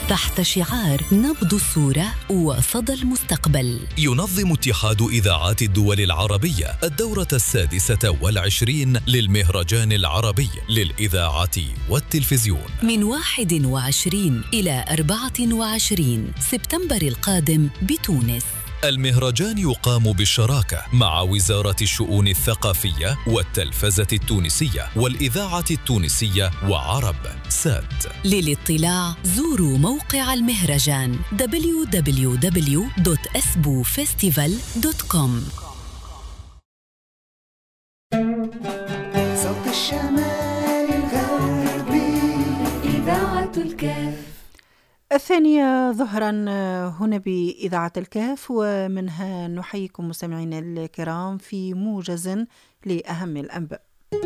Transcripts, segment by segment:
تحت شعار نبض الصورة وصدى المستقبل. ينظم اتحاد إذاعات الدول العربية الدورة 26 للمهرجان العربي للإذاعة والتلفزيون من 21 إلى 24 سبتمبر القادم بتونس. المهرجان يقام بالشراكة مع وزارة الشؤون الثقافية والتلفزة التونسية والإذاعة التونسية وعرب سات. للاطلاع زوروا موقع المهرجان www.esbufestival.com. صوت الشمال الغربي إذاعة الكاف. 2 ظهرا هنا بإذاعة الكاف، ومنها نحييكم مستمعينا الكرام في موجز لأهم الأنباء.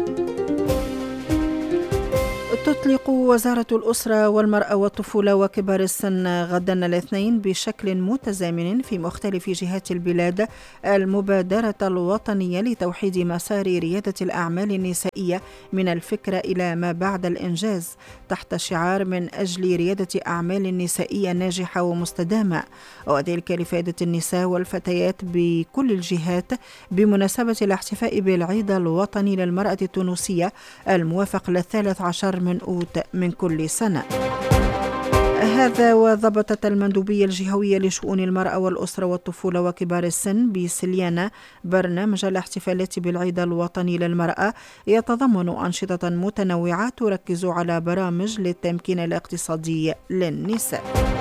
تطلق وزارة الأسرة والمرأة والطفولة وكبار السن غدا الاثنين بشكل متزامن في مختلف جهات البلاد المبادرة الوطنية لتوحيد مسار ريادة الأعمال النسائية من الفكرة إلى ما بعد الإنجاز، تحت شعار من أجل ريادة أعمال نسائية ناجحة ومستدامة، وذلك لفائدة النساء والفتيات بكل الجهات بمناسبة الاحتفاء بالعيد الوطني للمرأة التونسية الموافق 13 من أوت من كل سنة. هذا وضبطت المندوبية الجهوية لشؤون المرأة والأسرة والطفولة وكبار السن بسليانة برنامج الاحتفالات بالعيد الوطني للمرأة يتضمن أنشطة متنوعة تركز على برامج للتمكين الاقتصادي للنساء.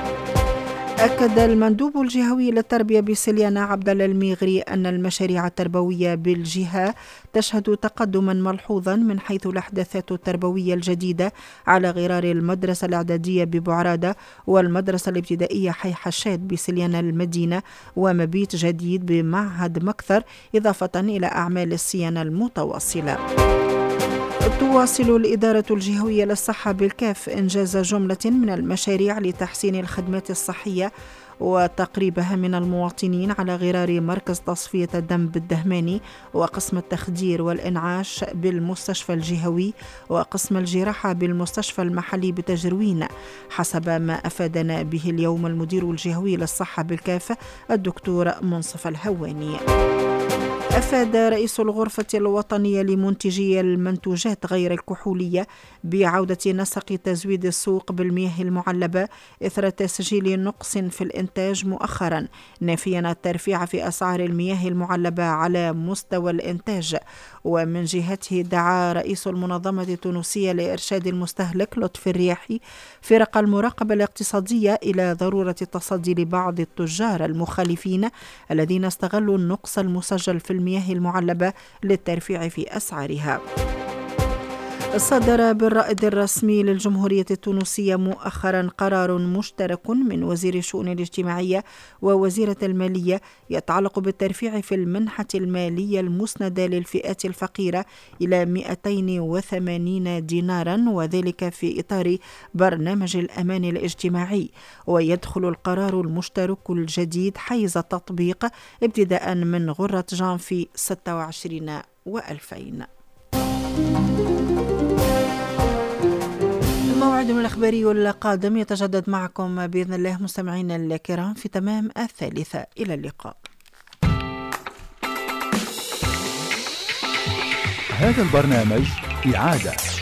أكد المندوب الجهوي للتربية بسليانة عبد الله الميغري أن المشاريع التربوية بالجهة تشهد تقدما ملحوظا من حيث الأحداثات التربوية الجديدة على غرار المدرسة الإعدادية ببعرادة والمدرسة الابتدائية حي حشاد بسليانة المدينة ومبيت جديد بمعهد مكثر، إضافة إلى أعمال الصيانة المتواصلة. تواصل الإدارة الجهوية للصحة بالكاف إنجاز جملة من المشاريع لتحسين الخدمات الصحية وتقريبها من المواطنين على غرار مركز تصفية الدم بالدهماني وقسم التخدير والإنعاش بالمستشفى الجهوي وقسم الجراحة بالمستشفى المحلي بتجروين، حسب ما أفادنا به اليوم المدير الجهوي للصحة بالكاف الدكتور منصف الهواني. أفاد رئيس الغرفة الوطنية لمنتجي المنتوجات غير الكحولية بعودة نسق تزويد السوق بالمياه المعلبة إثر تسجيل نقص في الإنتاج مؤخرا، نافيا الترفيع في أسعار المياه المعلبة على مستوى الإنتاج. ومن جهته دعا رئيس المنظمة التونسية لإرشاد المستهلك لطفي الرياحي فرق المراقبة الاقتصادية إلى ضرورة التصدي لبعض التجار المخالفين الذين استغلوا النقص المسجل في المياه المعلبة للترفيع في أسعارها. صدر بالرائد الرسمي للجمهورية التونسية مؤخرا قرار مشترك من وزير الشؤون الاجتماعية ووزيرة المالية يتعلق بالترفيع في المنحة المالية المسندة للفئات الفقيرة إلى 280 دينارا، وذلك في إطار برنامج الأمان الاجتماعي. ويدخل القرار المشترك الجديد حيز التطبيق ابتداء من غرة جانفي 26 و2000. موعدنا الإخباري القادم يتجدد معكم بإذن الله مستمعينا الكرام في تمام 3. إلى اللقاء. هذا البرنامج إعادة